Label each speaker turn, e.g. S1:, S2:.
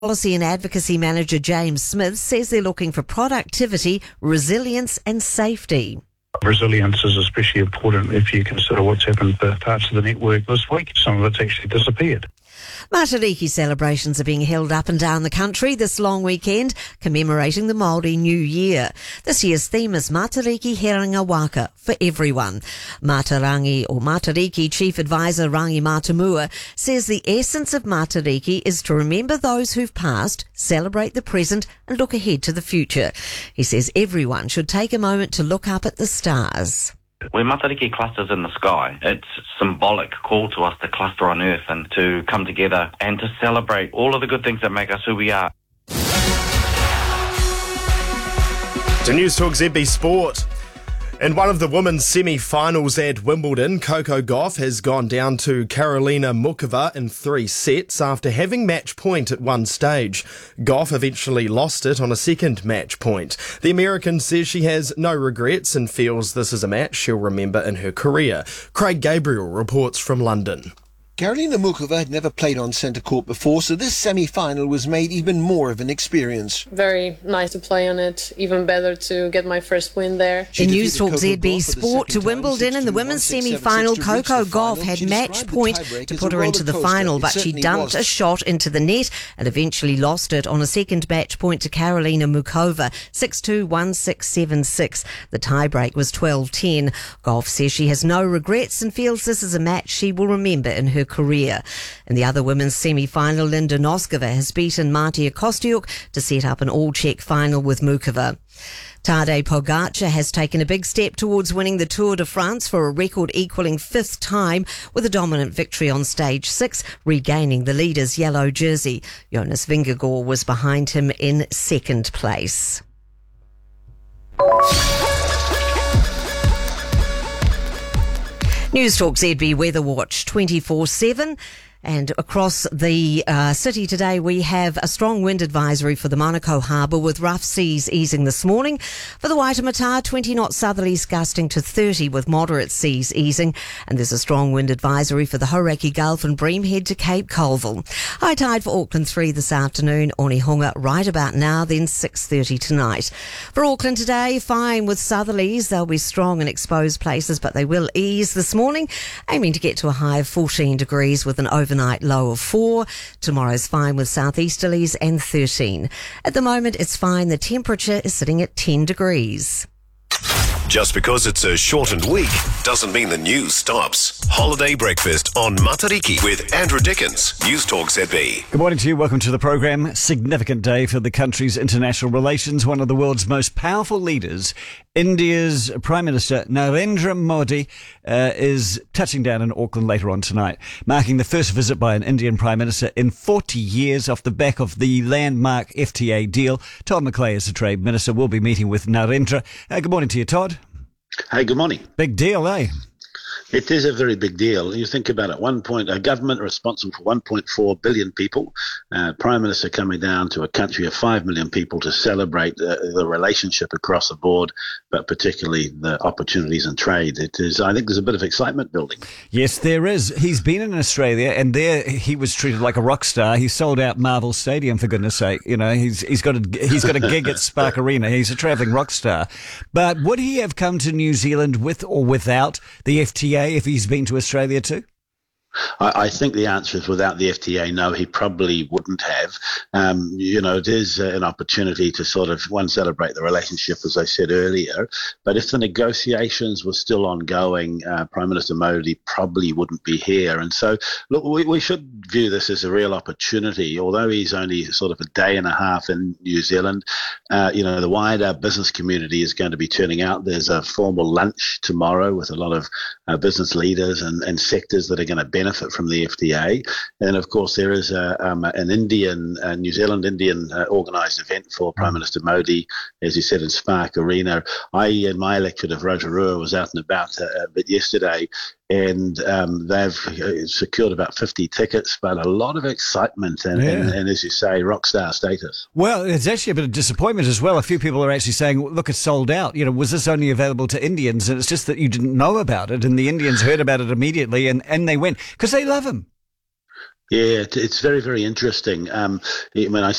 S1: Policy and Advocacy Manager James Smith says they're looking for productivity, resilience and safety.
S2: Resilience is especially important if you consider what's happened to parts of the network this week. Some of it's actually disappeared.
S1: Matariki celebrations are being held up and down the country this long weekend, commemorating the Māori New Year. This year's theme is Matariki Heranga Waka, for everyone. Matariki Chief Advisor Rangi Matamua says the essence of Matariki is to remember those who've passed, celebrate the present and look ahead to the future. He says everyone should take a moment to look up at the stars.
S3: When Matariki clusters in the sky, it's a symbolic call to us to cluster on Earth and to come together and to celebrate all of the good things that make us who we are.
S4: To News Talk ZB Sport. In one of the women's semi-finals at Wimbledon, Coco Gauff has gone down to Karolina Muchova in 3 sets after having match point at one stage. Gauff eventually lost it on a second match point. The American says she has no regrets and feels this is a match she'll remember in her career. Craig Gabriel reports from London.
S5: Karolina Muchova had never played on centre court before, so this semi-final was made even more of an experience.
S6: Very nice to play on it, even better to get my first win there.
S1: In News Talk ZB Sport, to Wimbledon in the women's semi-final, Coco Gauff had match point to put her into the final, but she dumped a shot into the net and eventually lost it on a second match point to Karolina Muchova, 6-2, 1-6, 7-6. The tiebreak was 12-10. Gauff says she has no regrets and feels this is a match she will remember in her career. In the other women's semi-final, Linda Noskova has beaten Martia Kostyuk to set up an all-Czech final with Muchova. Tadej Pogacar has taken a big step towards winning the Tour de France for a record-equalling 5th time with a dominant victory on stage 6, regaining the leader's yellow jersey. Jonas Vingegaard was behind him in second place. News Talk ZB Weather Watch 24/7. And across the city today, we have a strong wind advisory for the Manukau Harbour with rough seas easing this morning. For the Waitemata, 20 knot southerlies gusting to 30 with moderate seas easing. And there's a strong wind advisory for the Hauraki Gulf and Bream Head to Cape Colville. High tide for Auckland 3 this afternoon. Onehunga right about now, then 6:30 tonight. For Auckland today, fine with southerlies. They'll be strong in exposed places, but they will ease this morning, aiming to get to a high of 14 degrees with an overnight low of 4. Tomorrow's fine with southeasterlies and 13. At the moment, it's fine. The temperature is sitting at 10 degrees.
S7: Just because it's a shortened week doesn't mean the news stops. Holiday Breakfast on Matariki with Andrew Dickens, News Talk ZB.
S8: Good morning to you. Welcome to the programme. Significant day for the country's international relations. One of the world's most powerful leaders, India's Prime Minister Narendra Modi, is touching down in Auckland later on tonight, marking the first visit by an Indian Prime Minister in 40 years off the back of the landmark FTA deal. Todd McClay, as the Trade Minister, will be meeting with Narendra. Good morning to you, Todd.
S9: Hey, good morning.
S8: Big deal, eh?
S9: It is a very big deal. You think about it, a government responsible for 1.4 billion people, Prime Minister coming down to a country of 5 million people to celebrate the relationship across the board, but particularly the opportunities in trade. I think there's a bit of excitement building.
S8: Yes, there is. He's been in Australia, and there he was treated like a rock star. He sold out Marvel Stadium, for goodness sake. You know, he's got a gig at Spark Arena. He's a travelling rock star. But would he have come to New Zealand with or without the FTA if he's been to Australia too?
S9: I think the answer is without the FTA, no, he probably wouldn't have. It is an opportunity to sort of, celebrate the relationship, as I said earlier. But if the negotiations were still ongoing, Prime Minister Modi probably wouldn't be here. And so, look, we should view this as a real opportunity. Although he's only sort of a day and a half in New Zealand, the wider business community is going to be turning out. There's a formal lunch tomorrow with a lot of business leaders and sectors that are going to benefit from the FTA. And of course, there is an New Zealand Indian organised event for Prime Minister Modi, as he said, in Spark Arena. In my electorate of Rotorua, was out and about a bit yesterday, and they've secured about 50 tickets, but a lot of excitement and, as you say, rock star status.
S8: Well, it's actually a bit of disappointment as well. A few people are actually saying, look, it's sold out. You know, was this only available to Indians? And it's just that you didn't know about it, and the Indians heard about it immediately, and they went, because they love him.
S9: Yeah, it's very, very interesting. When I